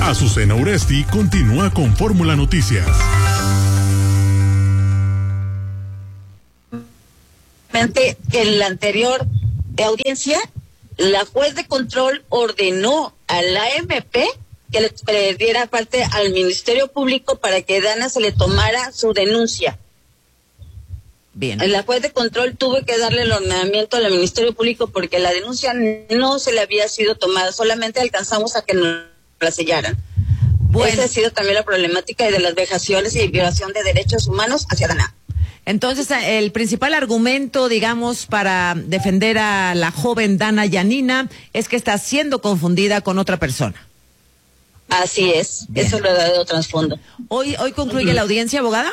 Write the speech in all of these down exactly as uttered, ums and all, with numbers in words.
Azucena Uresti continúa con Fórmula Noticias. En la anterior audiencia, la juez de control ordenó a la A M P que le diera parte al Ministerio Público para que Dana se le tomara su denuncia. Bien. La juez de control tuvo que darle el ordenamiento al Ministerio Público porque la denuncia no se le había sido tomada, solamente alcanzamos a que nos la sellaran. Bueno. Esa ha sido también la problemática de las vejaciones y violación de derechos humanos hacia Dana. Entonces, el principal argumento, digamos, para defender a la joven Dana Yanina es que está siendo confundida con otra persona. Así es, bien. Eso es el verdadero trasfondo. ¿Hoy, hoy concluye uh-huh. la audiencia, abogada?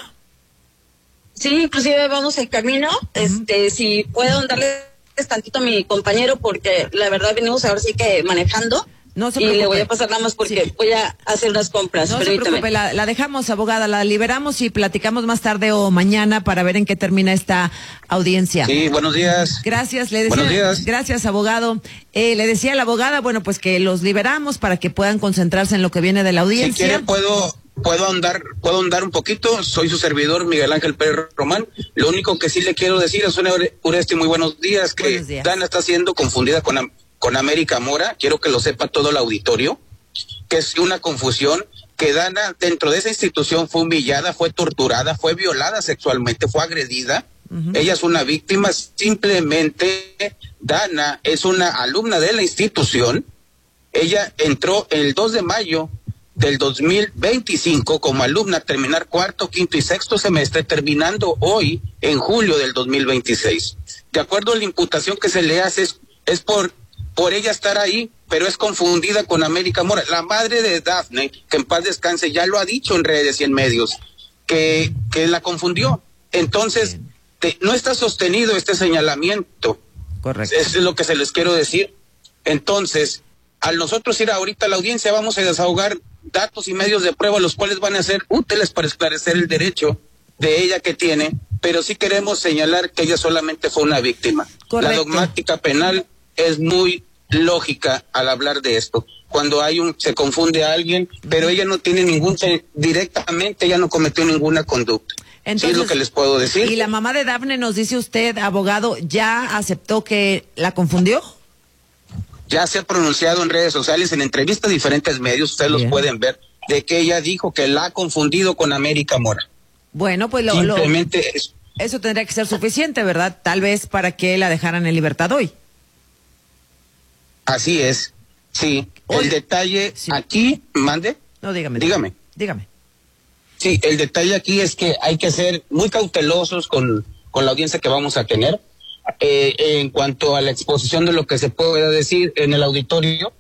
Sí, inclusive vamos en camino. Uh-huh. Este, si puedo darles tantito a mi compañero, porque la verdad venimos ahora sí que manejando. No se preocupe. Y le voy a pasar nada más porque sí. voy a hacer unas compras. No Permítame. se preocupe, la, la dejamos, abogada, la liberamos y platicamos más tarde o mañana para ver en qué termina esta audiencia. Sí, buenos días. Gracias, le decía. Buenos días. Gracias, abogado. Eh, le decía a la abogada, bueno, pues que los liberamos para que puedan concentrarse en lo que viene de la audiencia. Si quiere, puedo, puedo andar, puedo andar un poquito. Soy su servidor, Miguel Ángel Pérez Román. Lo único que sí le quiero decir es una Uresti, muy buenos días, que buenos días. Dana está siendo confundida con con América Mora. Quiero que lo sepa todo el auditorio, que es una confusión, que Dana dentro de esa institución fue humillada, fue torturada, fue violada sexualmente, fue agredida. Uh-huh. Ella es una víctima, simplemente Dana es una alumna de la institución. Ella entró el dos de mayo del dos mil veinticinco como alumna a terminar cuarto, quinto y sexto semestre, terminando hoy en julio del dos mil veintiséis. De acuerdo a la imputación que se le hace es, es por por ella estar ahí, pero es confundida con América Mora. La madre de Dafne, que en paz descanse, ya lo ha dicho en redes y en medios, que, que la confundió. Entonces, te, no está sostenido este señalamiento. Correcto. Eso es lo que se les quiero decir. Entonces, al nosotros ir ahorita a la audiencia, vamos a desahogar datos y medios de prueba, los cuales van a ser útiles para esclarecer el derecho de ella que tiene, pero sí queremos señalar que ella solamente fue una víctima. Correcto. La dogmática penal es muy lógica al hablar de esto. Cuando hay un, se confunde a alguien, pero ella no tiene ningún, directamente ella no cometió ninguna conducta. Entonces, sí es lo que les puedo decir. Y la mamá de Dafne, nos dice usted, abogado, ¿ya aceptó que la confundió? Ya se ha pronunciado en redes sociales, en entrevistas a diferentes medios, ustedes Bien. los pueden ver, de que ella dijo que la ha confundido con América Mora. Bueno, pues lo, Simplemente lo, es... eso tendría que ser suficiente, ¿verdad? Tal vez para que la dejaran en libertad hoy. Así es, sí. Hoy, el detalle sí. aquí, mande. No, dígame. Dígame. Dígame. Sí, el detalle aquí es que hay que ser muy cautelosos con, con la audiencia que vamos a tener eh, en cuanto a la exposición de lo que se pueda decir en el auditorio,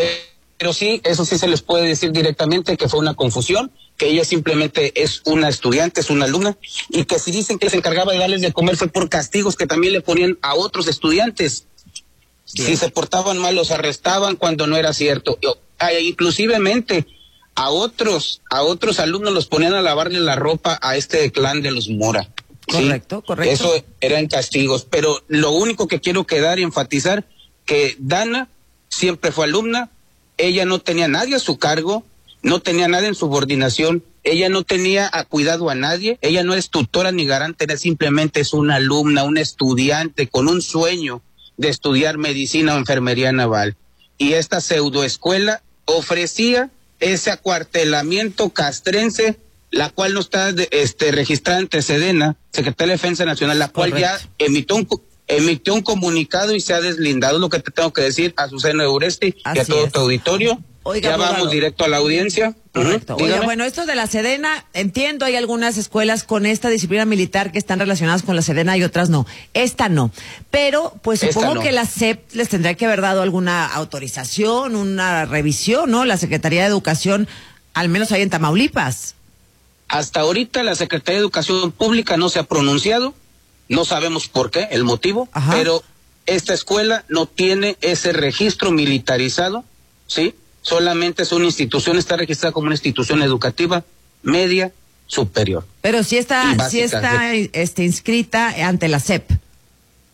pero sí, eso sí se les puede decir directamente que fue una confusión, que ella simplemente es una estudiante, es una alumna, y que si dicen que se encargaba de darles de comer fue por castigos que también le ponían a otros estudiantes. Bien. Si se portaban mal los arrestaban cuando no era cierto. Inclusivemente a otros, a otros alumnos los ponían a lavarle la ropa a este clan de los Mora. Correcto, ¿sí? correcto. Eso eran castigos, pero lo único que quiero quedar y enfatizar que Dana siempre fue alumna, ella no tenía nadie a su cargo, no tenía nada en subordinación, ella no tenía a cuidado a nadie, ella no es tutora ni garante, ella simplemente es una alumna, una estudiante con un sueño de estudiar medicina o enfermería naval. Y esta pseudoescuela ofrecía ese acuartelamiento castrense, la cual no está de, este, registrada ante Sedena, Secretaría de Defensa Nacional, la cual Correcto. ya emitió un, emitió un comunicado y se ha deslindado. Lo que te tengo que decir, Azucena Uresti y a todo es. tu auditorio. Oiga, ya abogado. vamos directo a la audiencia. Correcto. Uh-huh. Oiga, bueno, esto de la Sedena, entiendo, hay algunas escuelas con esta disciplina militar que están relacionadas con la Sedena y otras no. Esta no. Pero, pues supongo no. que la S E P les tendría que haber dado alguna autorización, una revisión, ¿no? La Secretaría de Educación, al menos ahí en Tamaulipas. Hasta ahorita la Secretaría de Educación Pública no se ha pronunciado, no sabemos por qué, el motivo, Ajá. pero esta escuela no tiene ese registro militarizado, ¿sí? Solamente es una institución, está registrada como una institución educativa media superior. Pero sí está, sí está este, inscrita ante la S E P.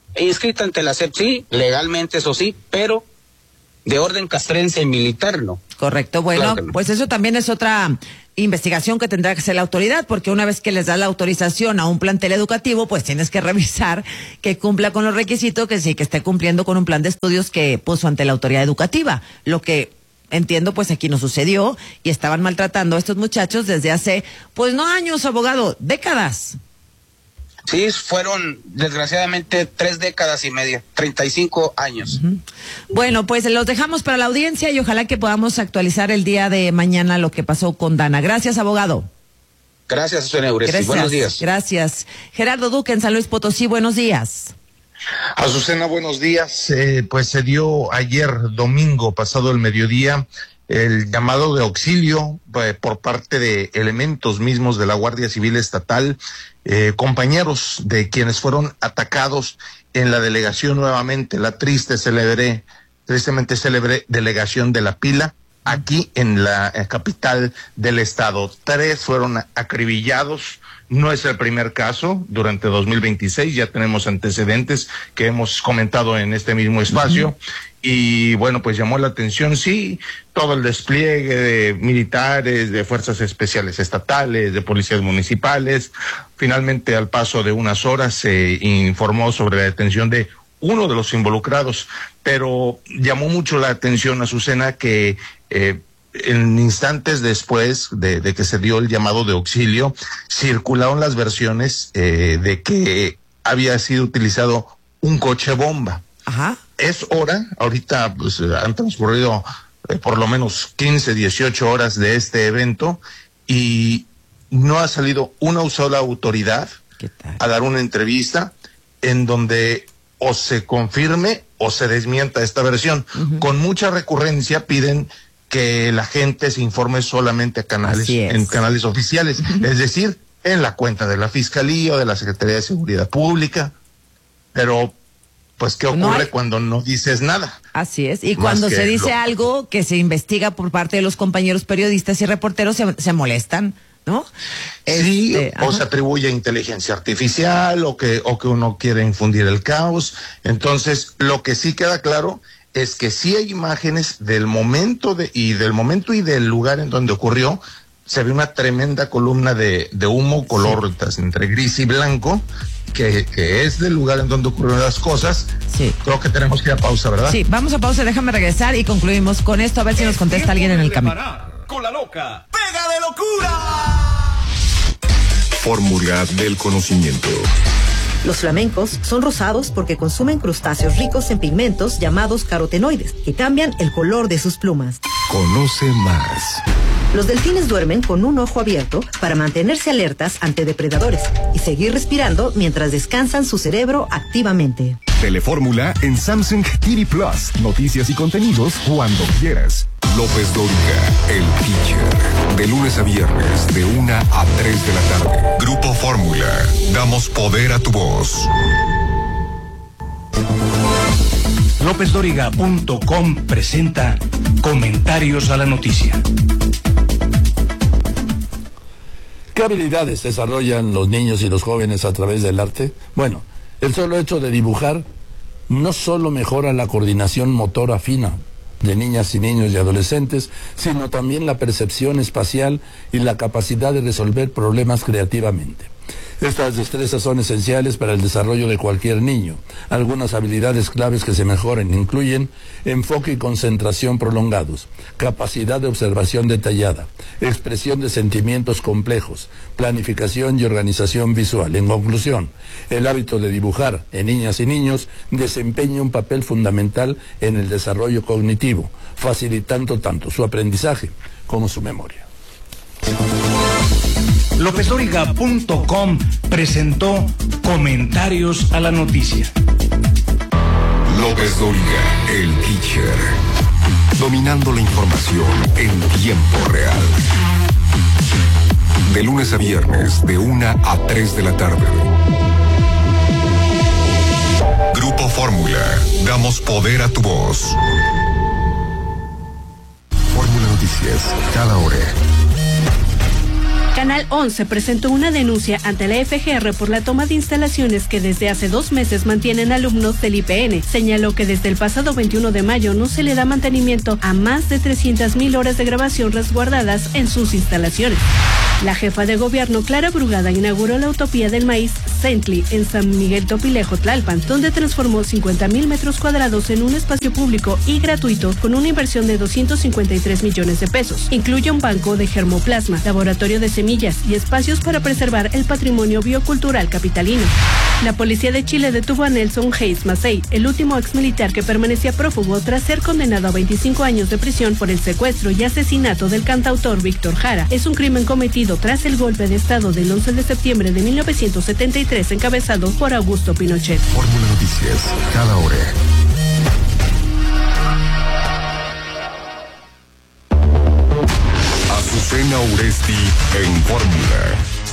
Inscrita ante la S E P, sí, legalmente eso sí, pero de orden castrense y militar no. Correcto. Bueno, claro no. Pues eso también es otra investigación que tendrá que hacer la autoridad, porque una vez que les da la autorización a un plantel educativo, pues tienes que revisar que cumpla con los requisitos, que sí, que esté cumpliendo con un plan de estudios que puso ante la autoridad educativa. Lo que entiendo, pues aquí no sucedió y estaban maltratando a estos muchachos desde hace, pues no años, abogado, décadas. Sí, fueron desgraciadamente tres décadas y media, treinta y cinco años. Uh-huh. Bueno, pues los dejamos para la audiencia y ojalá que podamos actualizar el día de mañana lo que pasó con Dana. Gracias, abogado. Gracias, Susana Uresti. Buenos días. Gracias. Gerardo Duque en San Luis Potosí, buenos días. Azucena, buenos días. Eh, pues se dio ayer, domingo, pasado el mediodía, el llamado de auxilio eh, por parte de elementos mismos de la Guardia Civil Estatal, eh, compañeros de quienes fueron atacados en la delegación nuevamente, la triste, célebre, tristemente célebre delegación de La Pila, aquí en la eh, capital del estado. Tres fueron acribillados. No es el primer caso. Durante dos mil veintiséis ya tenemos antecedentes que hemos comentado en este mismo espacio. Uh-huh. Y bueno, pues llamó la atención, sí, todo el despliegue de militares, de fuerzas especiales estatales, de policías municipales. Finalmente, al paso de unas horas, se informó sobre la detención de uno de los involucrados, pero llamó mucho la atención, Azucena, que eh, en instantes después de, de que se dio el llamado de auxilio, circularon las versiones eh, de que había sido utilizado un coche bomba. Ajá. Es hora, ahorita pues han transcurrido eh, por lo menos quince, dieciocho horas de este evento y no ha salido una sola autoridad a dar una entrevista en donde o se confirme o se desmienta esta versión. Uh-huh. Con mucha recurrencia piden que la gente se informe solamente a canales, en canales oficiales, uh-huh. es decir, en la cuenta de la Fiscalía o de la Secretaría de Seguridad Pública, pero pues ¿qué ocurre no hay... cuando no dices nada? Así es, y cuando se dice lo... algo que se investiga por parte de los compañeros periodistas y reporteros se, se molestan, ¿no? Sí, este, o ajá. se atribuye inteligencia artificial o que, o que uno quiere infundir el caos. Entonces, lo que sí queda claro es que sí hay imágenes del momento de, y del momento y del lugar en donde ocurrió. Se ve una tremenda columna de, de humo color sí. entre gris y blanco, que, que es del lugar en donde ocurrieron las cosas. Sí. Creo que tenemos que ir a pausa, ¿verdad? Sí, vamos a pausa, déjame regresar y concluimos con esto, a ver si nos contesta alguien en el camino. Con la loca, pega de locura. Fórmula del conocimiento. Los flamencos son rosados porque consumen crustáceos ricos en pigmentos llamados carotenoides, que cambian el color de sus plumas. Conoce más. Los delfines duermen con un ojo abierto para mantenerse alertas ante depredadores y seguir respirando mientras descansan su cerebro activamente. Telefórmula en Samsung T V Plus. Noticias y contenidos cuando quieras. López Dóriga, el teacher. De lunes a viernes, de una a tres de la tarde. Grupo Fórmula. Damos poder a tu voz. López Dóriga punto com presenta Comentarios a la Noticia. ¿Qué habilidades desarrollan los niños y los jóvenes a través del arte? Bueno, el solo hecho de dibujar no solo mejora la coordinación motora fina de niñas y niños y adolescentes, sino también la percepción espacial y la capacidad de resolver problemas creativamente. Estas destrezas son esenciales para el desarrollo de cualquier niño. Algunas habilidades claves que se mejoren incluyen enfoque y concentración prolongados, capacidad de observación detallada, expresión de sentimientos complejos, planificación y organización visual. En conclusión, el hábito de dibujar en niñas y niños desempeña un papel fundamental en el desarrollo cognitivo, facilitando tanto su aprendizaje como su memoria. López Dóriga punto com presentó Comentarios a la Noticia. López Dóriga, el teacher. Dominando la información en tiempo real. De lunes a viernes, de una a tres de la tarde. Grupo Fórmula. Damos poder a tu voz. Fórmula Noticias, cada hora. Canal once presentó una denuncia ante la F G R por la toma de instalaciones que desde hace dos meses mantienen alumnos del I P N. Señaló que desde el pasado veintiuno de mayo no se le da mantenimiento a más de trescientas mil horas de grabación resguardadas en sus instalaciones. La jefa de gobierno, Clara Brugada, inauguró la Utopía del Maíz Centli en San Miguel Topilejo, Tlalpan, donde transformó cincuenta mil metros cuadrados en un espacio público y gratuito con una inversión de doscientos cincuenta y tres millones de pesos. Incluye un banco de germoplasma, laboratorio de semillas y espacios para preservar el patrimonio biocultural capitalino. La policía de Chile detuvo a Nelson Hayes Massey, el último exmilitar que permanecía prófugo tras ser condenado a veinticinco años de prisión por el secuestro y asesinato del cantautor Víctor Jara. Es un crimen cometido tras el golpe de Estado del once de septiembre de mil novecientos setenta y tres encabezado por Augusto Pinochet. Fórmula Noticias, cada hora. Azucena Uresti en Fórmula.